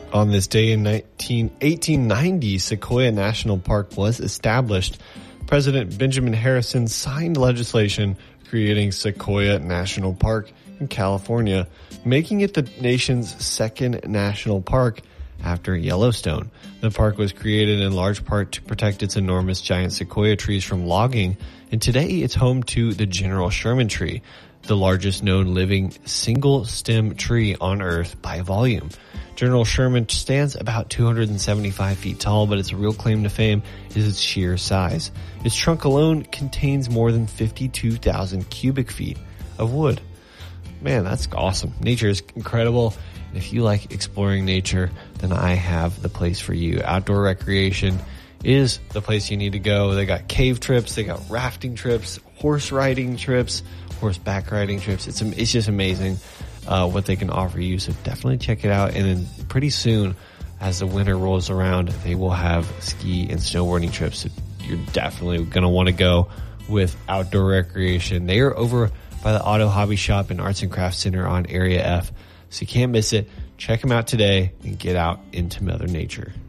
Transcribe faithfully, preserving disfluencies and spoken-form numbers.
On this day in eighteen ninety, Sequoia National Park was established. President Benjamin Harrison signed legislation creating Sequoia National Park in California, making it the nation's second national park after Yellowstone. The park was created in large part to protect its enormous giant sequoia trees from logging, and today it's home to the General Sherman tree, the largest known living single-stem tree on Earth by volume. General Sherman stands about two hundred seventy-five feet tall, but its real claim to fame is its sheer size. Its trunk alone contains more than fifty-two thousand cubic feet of wood. Man, that's awesome. Nature is incredible. If you like exploring nature, then I have the place for you. Outdoor recreation is the place you need to go. They got cave trips, they got rafting trips, horse riding trips, horseback riding trips. It's it's just amazing uh, what they can offer you. So definitely check it out. And then pretty soon, as the winter rolls around, they will have ski and snowboarding trips. So you're definitely going to want to go with outdoor recreation. They are over by the Auto Hobby Shop and Arts and Crafts Center on Area F. So you can't miss it. Check them out today and get out into Mother Nature.